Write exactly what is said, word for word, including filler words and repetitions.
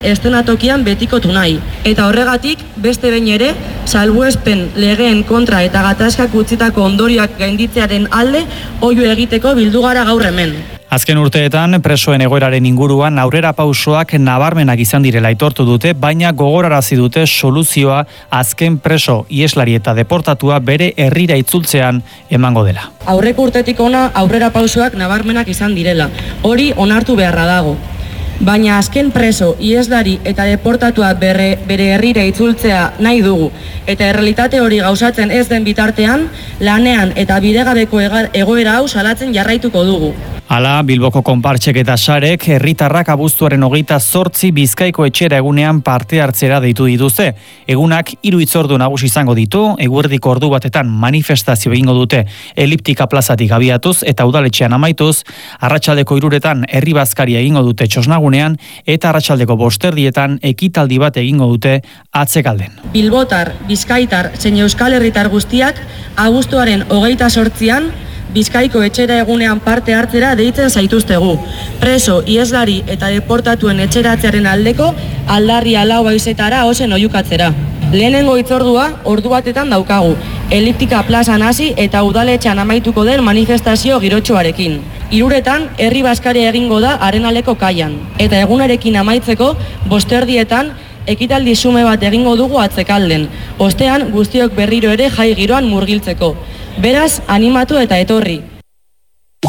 eszenatokian betikotu nahi. Eta horregatik, beste behin ere, salbuespen legeen kontra eta gatazkak utzitako ondorioak gainditzearen alde oihu egiteko bildu gara gaur hemen. Azken urteetan, presoen egoeraren inguruan aurrera pausoak nabarmenak izan direla aitortu dute, baina gogorarazi dute soluzioa azken preso, ieslari eta deportatua bere herrira itzultzean emango dela. Aurreko urtetik ona aurrera pausoak nabarmenak izan direla, hori onartu beharra dago. Baina azken preso, ieslari eta deportatua bere, bere herrira itzultzea nahi dugu. Eta errealitate hori gauzatzen ez den bitartean, lanean eta bidegabeko egoera hau salatzen jarraituko dugu. Hala, Bilboko konpartsek eta sarek herritarrak abuztuaren hogeita zortzi Bizkaiko etxera egunean parte hartzera deitu dituzte. Egunak hiru hitzordu nagusi izango ditu, eguerdiko ordu batetan manifestazio egingo dute eliptika plazatik abiatuz eta udaletxean amaituz, arratsaldeko hiruretan herri bazkaria egingo dute Txosnagunean eta arratsaldeko bosterdietan ekitaldi bat egingo dute Atzekalden. Bilbotar, Bizkaitar, zein Euskal Herritar guztiak abuztuaren hogeita zortzian Bizkaiko etxera egunean parte hartzera deitzen zaituztegu. Preso, ieslari eta deportatuen etxeratzearen aldeko aldarri alau baizetara ozen oihukatzera. Lehenengo hitzordua ordu batetan daukagu, eliptika plazan hasi eta udaletxean amaituko den manifestazio girotxoarekin. Hiruretan herri bazkaria egingo da Arenaleko kaian. Eta egunarekin amaitzeko bosterdietan ekitaldi xume bat egingo dugu Atzekalden. Ostean guztiok berriro ere jai giroan murgiltzeko. Beraz, animatu eta etorri.